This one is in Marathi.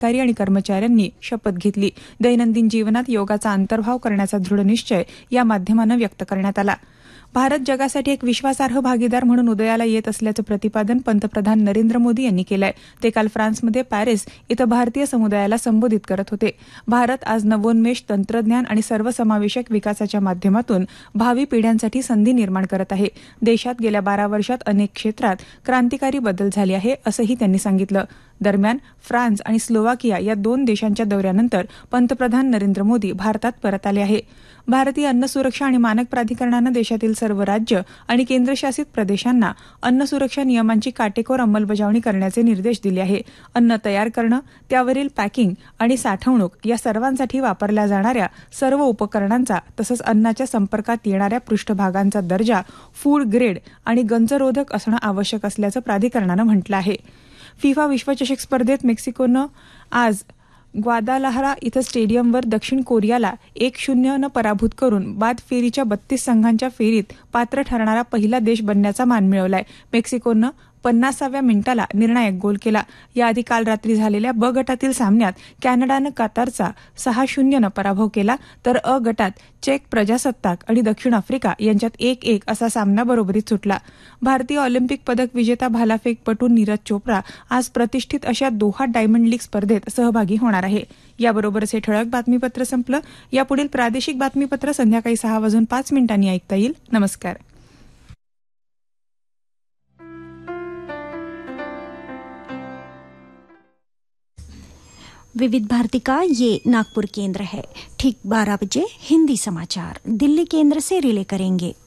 अधिकारी आणि कर्मचाऱ्यांनी शपथ घेतली. दैनंदिन जीवनात योगाचा अंतर्भाव करण्याचा दृढ निश्चय या माध्यमानं व्यक्त करण्यात आला. भारत जगासाठी एक विश्वासार्ह भागीदार म्हणून उदयाला येत असल्याचं प्रतिपादन पंतप्रधान नरेंद्र मोदी यांनी केलंय. ते काल फ्रान्समध्ये पॅरिस इथं भारतीय समुदायाला संबोधित करत होते. भारत आज नवोन्मेष, तंत्रज्ञान आणि सर्वसमावेशक विकासाच्या माध्यमातून भावी पिढ्यांसाठी संधी निर्माण करत आहे. देशात गेल्या 12 वर्षात अनेक क्षेत्रात क्रांतिकारी बदल झाले आहे, असंही त्यांनी सांगितलं. दरम्यान फ्रान्स आणि स्लोवाकिया या 2 देशांच्या दौऱ्यानंतर पंतप्रधान नरेंद्र मोदी भारतात परत आले आहे. भारतीय अन्न सुरक्षा आणि मानक प्राधिकरणानं देशातील सर्व राज्य आणि केंद्रशासित प्रदेशांना अन्न सुरक्षा नियमांची काटेकोर अंमलबजावणी करण्याचे निर्देश दिले आहे. अन्न तयार करणं, त्यावरील पॅकिंग आणि साठवणूक या सर्वांसाठी वापरल्या जाणाऱ्या सर्व उपकरणांचा तसंच अन्नाच्या संपर्कात येणाऱ्या पृष्ठभागांचा दर्जा फूड ग्रेड आणि गंजरोधक असणं आवश्यक असल्याचं प्राधिकरणानं म्हटलं आहे. फिफा विश्वचषक स्पर्धेत मेक्सिकोनं आज ग्वादालाहरा इथं स्टेडियमवर दक्षिण कोरियाला 1-0 पराभूत करून बाद फेरीच्या 32 संघांच्या फेरीत पात्र ठरणारा पहिला देश बनण्याचा मान मिळवलाय. मेक्सिकोनं 50व्या मिनिटाला निर्णायक गोल केला. याआधी काल रात्री झालेल्या ब गटातील सामन्यात कॅनडानं कतारचा 6-0 पराभव केला, तर अ गटात चेक प्रजासत्ताक आणि दक्षिण आफ्रिका यांच्यात 1-1 असा सामना बरोबरीत सुटला. भारतीय ऑलिम्पिक पदक विजेता भालाफेकपटू नीरज चोप्रा आज प्रतिष्ठित अशा दोहा डायमंड लीग स्पर्धेत सहभागी होणार आहे. याबरोबरच हे ठळक बातमीपत्र संपलं. यापुढील प्रादेशिक बातमीपत्र संध्याकाळी 6:05 ऐकता येईल. नमस्कार. विविध भारती का ये नागपुर केंद्र है. ठीक 12 बजे हिंदी समाचार दिल्ली केंद्र से रिले करेंगे.